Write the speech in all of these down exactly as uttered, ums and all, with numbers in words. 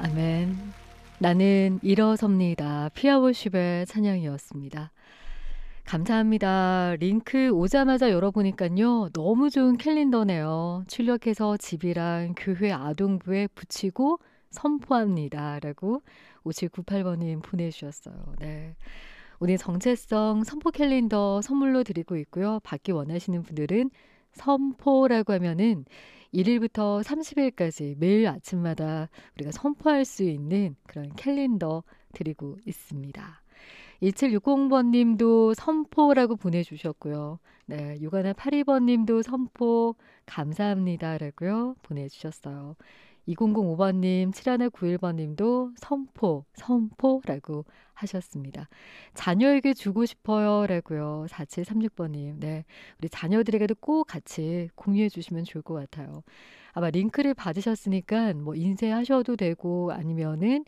아멘. 나는 일어섭니다. 피아월십의 찬양이었습니다. 감사합니다. 링크 오자마자 열어보니까요. 너무 좋은 캘린더네요. 출력해서 집이랑 교회 아동부에 붙이고 선포합니다. 라고 오칠구팔 번님 보내주셨어요. 네. 오늘 정체성 선포 캘린더 선물로 드리고 있고요. 받기 원하시는 분들은 선포라고 하면은 일 일부터 삼십 일까지 매일 아침마다 우리가 선포할 수 있는 그런 캘린더 드리고 있습니다. 일칠육공 번님도 선포라고 보내주셨고요. 네, 육하나 팔이 번님도 선포 감사합니다라고요 보내주셨어요. 이공공오 번님, 칠하나 구일 번님도 선포, 선포라고 하셨습니다. 자녀에게 주고 싶어요라고요. 사칠삼육 번님, 네, 우리 자녀들에게도 꼭 같이 공유해 주시면 좋을 것 같아요. 아마 링크를 받으셨으니까 뭐 인쇄하셔도 되고 아니면은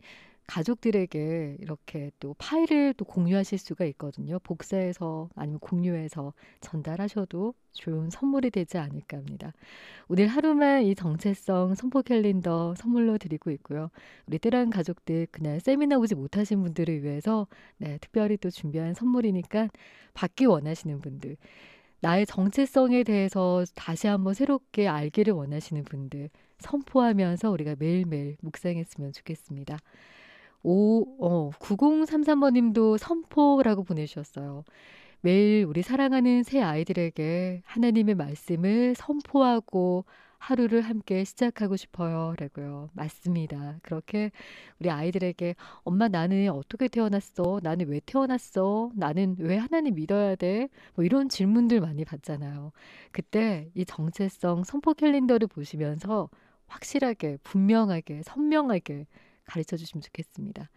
가족들에게 이렇게 또 파일을 또 공유하실 수가 있거든요. 복사해서 아니면 공유해서 전달하셔도 좋은 선물이 되지 않을까 합니다. 오늘 하루만 이 정체성 선포 캘린더 선물로 드리고 있고요. 우리 뜨란 가족들 그날 세미나 오지 못하신 분들을 위해서 네, 특별히 또 준비한 선물이니까 받기 원하시는 분들, 나의 정체성에 대해서 다시 한번 새롭게 알기를 원하시는 분들 선포하면서 우리가 매일매일 묵상했으면 좋겠습니다. 오, 어, 구공삼삼 번님도 선포라고 보내주셨어요. 매일 우리 사랑하는 새 아이들에게 하나님의 말씀을 선포하고 하루를 함께 시작하고 싶어요. 라고요. 맞습니다. 그렇게 우리 아이들에게 엄마 나는 어떻게 태어났어? 나는 왜 태어났어? 나는 왜 하나님 믿어야 돼? 뭐 이런 질문들 많이 받잖아요. 그때 이 정체성 선포 캘린더를 보시면서 확실하게, 분명하게, 선명하게 가르쳐 주시면 좋겠습니다.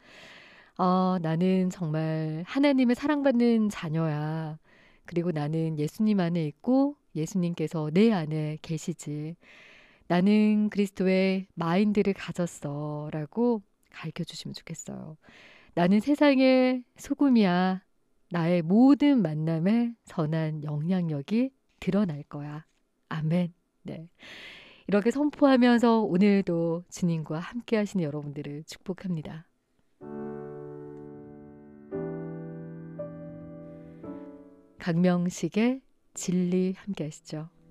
어, 나는 정말 하나님의 사랑받는 자녀야. 그리고 나는 예수님 안에 있고 예수님께서 내 안에 계시지. 나는 그리스도의 마인드를 가졌어. 라고 가르쳐 주시면 좋겠어요. 나는 세상의 소금이야. 나의 모든 만남에 선한 영향력이 드러날 거야. 아멘. 네. 이렇게 선포하면서 오늘도 주님과 함께 하시는 여러분들을 축복합니다. 강명식의 진리 함께 하시죠.